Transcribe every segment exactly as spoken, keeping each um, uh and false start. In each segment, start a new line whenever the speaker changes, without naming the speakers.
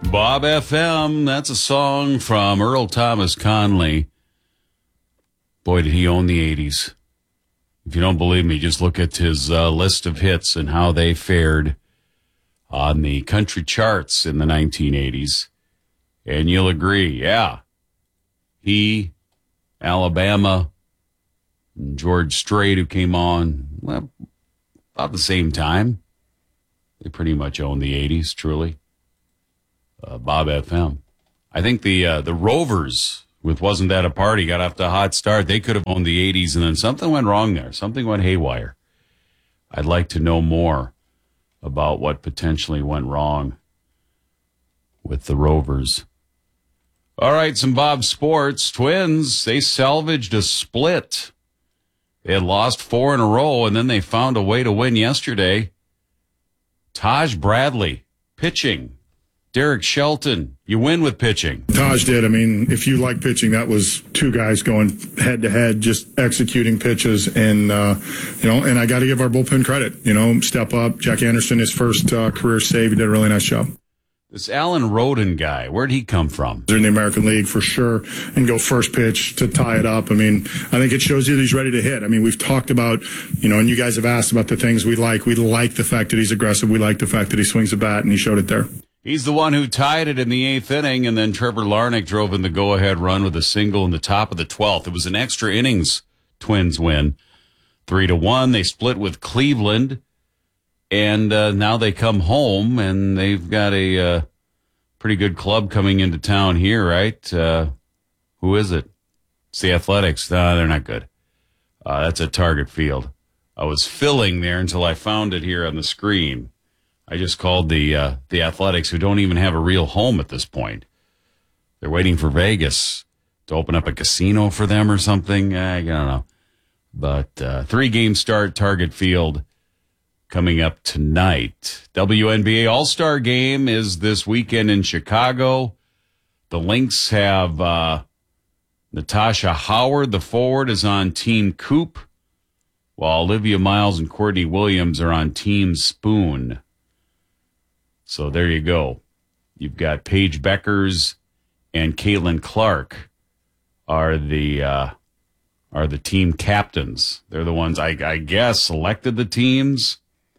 Bob F M, that's a song from Earl Thomas Conley. Boy, did he own the eighties. If you don't believe me, just look at his uh, list of hits and how they fared on the country charts in the nineteen eighties. And you'll agree, yeah. He, Alabama, and George Strait, who came on, well, about the same time. They pretty much owned the eighties, truly. Uh, Bob F M. I think the uh, the Rovers, with Wasn't That a Party, got off to a hot start. They could have owned the eighties, and then something went wrong there. Something went haywire. I'd like to know more about what potentially went wrong with the Rovers. All right, some Bob Sports. Twins, they salvaged a split. They had lost four in a row, and then they found a way to win yesterday. Taj Bradley, pitching. Derek Shelton, you win with pitching.
Taj did. I mean, if you like pitching, that was two guys going head to head, just executing pitches. And, uh, you know, and I got to give our bullpen credit, you know, step up. Jack Anderson, his first uh, career save, he did a really nice job.
This Alan Roden guy, where'd he come from?
They're in the American League for sure, and go first pitch to tie it up. I mean, I think it shows you that he's ready to hit. I mean, we've talked about, you know, and you guys have asked about the things we like. We like the fact that he's aggressive. We like the fact that he swings a bat, and he showed it there.
He's the one who tied it in the eighth inning, and then Trevor Larnach drove in the go-ahead run with a single in the top of the twelfth. It was an extra innings Twins win, three to one. They split with Cleveland, and uh, now they come home, and they've got a uh, pretty good club coming into town here, right? Uh, who is it? It's the Athletics. No, they're not good. Uh, that's at Target Field. I was filling there until I found it here on the screen. I just called the uh, the Athletics, who don't even have a real home at this point. They're waiting for Vegas to open up a casino for them or something. I don't know. But uh, three-game start, Target Field, coming up tonight. W N B A All-Star Game is this weekend in Chicago. The Lynx have uh, Natasha Howard, the forward, is on Team Coop, while Olivia Miles and Courtney Williams are on Team Spoon. So there you go. You've got Paige Beckers and Caitlin Clark are the uh, are the team captains. They're the ones, I, I guess, selected the teams.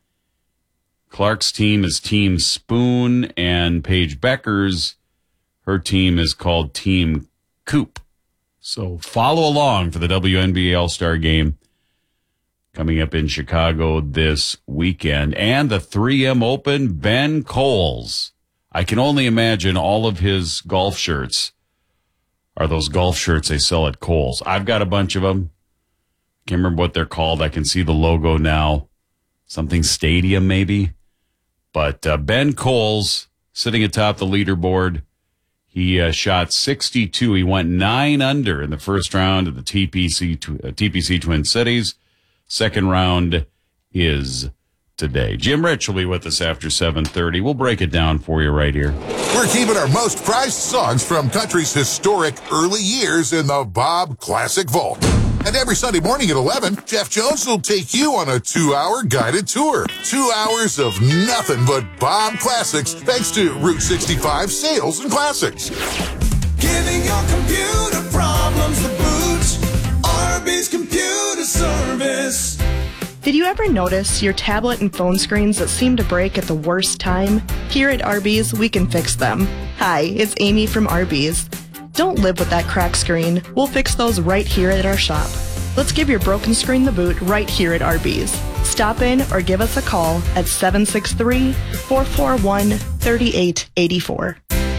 Clark's team is Team Spoon, and Paige Beckers, her team is called Team Coop. So follow along for the W N B A All-Star Game coming up in Chicago this weekend. And the three M Open, Ben Coles. I can only imagine all of his golf shirts are those golf shirts they sell at Kohl's. I've got a bunch of them. Can't remember what they're called. I can see the logo now. Something Stadium, maybe. But uh, Ben Coles, sitting atop the leaderboard, he uh, shot sixty-two. He went nine under in the first round of the T P C, uh, T P C Twin Cities. Second round is today. Jim Rich will be with us after seven thirty. We'll break it down for you right here.
We're keeping our most prized songs from country's historic early years in the Bob Classic Vault. And every Sunday morning at eleven, Jeff Jones will take you on a two-hour guided tour. Two hours of nothing but Bob Classics, thanks to Route sixty-five Sales and Classics.
Giving your computer problems the boot. Arby's Computer Service.
Did you ever notice your tablet and phone screens that seem to break at the worst time? Here at Arby's, we can fix them. Hi, it's Amy from Arby's. Don't live with that cracked screen. We'll fix those right here at our shop. Let's give your broken screen the boot right here at Arby's. Stop in or give us a call at seven six three, four four one, three eight eight four.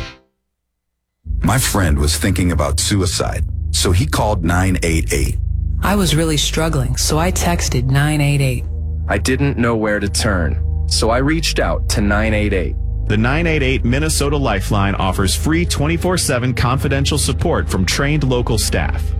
My friend was thinking about suicide, so he called nine eight eight.
I was really struggling, so I texted nine eight eight.
I didn't know where to turn, so I reached out to nine eight eight.
The nine eight eight Minnesota Lifeline offers free twenty-four seven confidential support from trained local staff.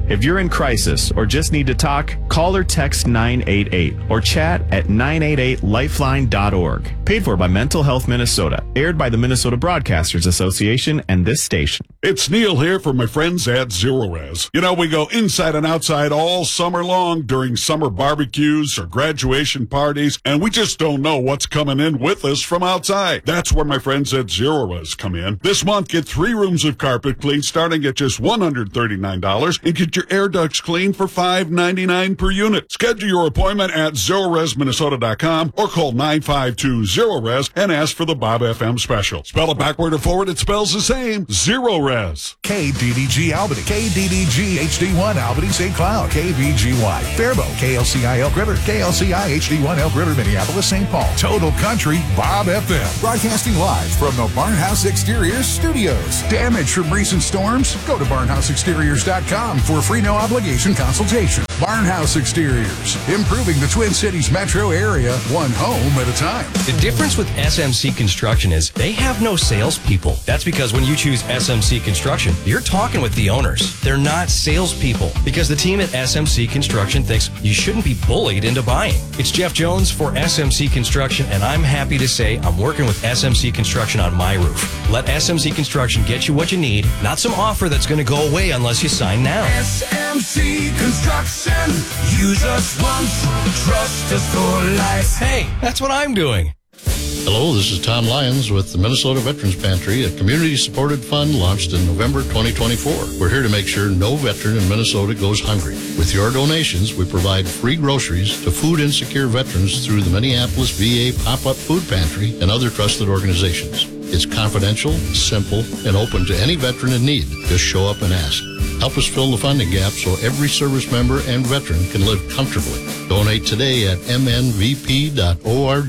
If you're in crisis or just need to talk, call or text nine eight eight or chat at nine eight eight lifeline dot org. Paid for by Mental Health Minnesota. Aired by the Minnesota Broadcasters Association and this station.
It's Neil here for my friends at Zero Res. You know, we go inside and outside all summer long during summer barbecues or graduation parties, and we just don't know what's coming in with us from outside. That's where my friends at Zero Res come in. This month, get three rooms of carpet cleaned starting at just one hundred thirty-nine dollars and get your air ducts cleaned for five ninety-nine per unit. Schedule your appointment at zero res minnesota dot com or call nine five two zero res and ask for the Bob F M special. Spell it backward or forward, it spells the same. Zero Res.
K D D G Albany, K D D G H D one Albany Saint Cloud, K B G Y Faribault, K L C I Elk River, K L C I H D one Elk River, Minneapolis, Saint Paul. Total Country, Bob F M. Broadcasting live from the Barnhouse Exteriors Studios. Damage from recent storms? Go to barnhouse exteriors dot com for a free no obligation consultation. Barnhouse Exteriors, improving the Twin Cities metro area, one home at a time.
The difference with S M C Construction is they have no salespeople. That's because when you choose S M C Construction, you're talking with the owners. They're not salespeople because the team at S M C Construction thinks you shouldn't be bullied into buying. It's Jeff Jones for S M C Construction, and I'm happy to say I'm working with S M C Construction on my roof. Let S M C Construction get you what you need, not some offer that's going to go away unless you sign now.
S M C Construction. Use us once, trust us for life.
Hey, that's what I'm doing.
Hello, this is Tom Lyons with the Minnesota Veterans Pantry, a community-supported fund launched in November twenty twenty-four. We're here to make sure no veteran in Minnesota goes hungry. With your donations, we provide free groceries to food-insecure veterans through the Minneapolis V A Pop-Up Food Pantry and other trusted organizations. It's confidential, simple, and open to any veteran in need. Just show up and ask. Help us fill the funding gap so every service member and veteran can live comfortably. Donate today at m n v p dot org.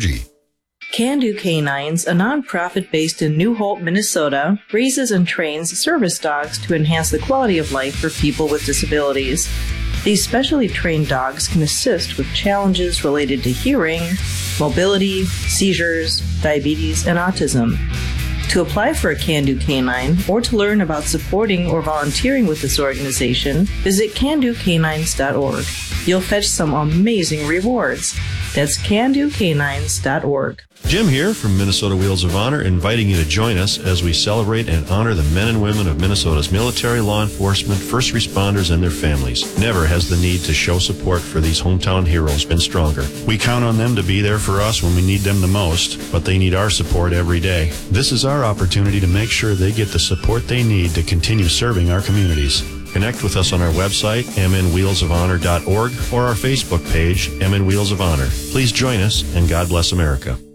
Can Do Canines, a nonprofit based in New Hope, Minnesota, raises and trains service dogs to enhance the quality of life for people with disabilities. These specially trained dogs can assist with challenges related to hearing, mobility, seizures, diabetes, and autism. To apply for a Can Do Canine or to learn about supporting or volunteering with this organization, visit can do canines dot org. You'll fetch some amazing rewards. That's can do canines dot org.
Jim here from Minnesota Wheels of Honor, inviting you to join us as we celebrate and honor the men and women of Minnesota's military, law enforcement, first responders, and their families. Never has the need to show support for these hometown heroes been stronger. We count on them to be there for us when we need them the most, but they need our support every day. This is our opportunity to make sure they get the support they need to continue serving our communities. Connect with us on our website, m n wheels of honor dot org, or our Facebook page, M N Wheels of Honor. Please join us, and God bless America.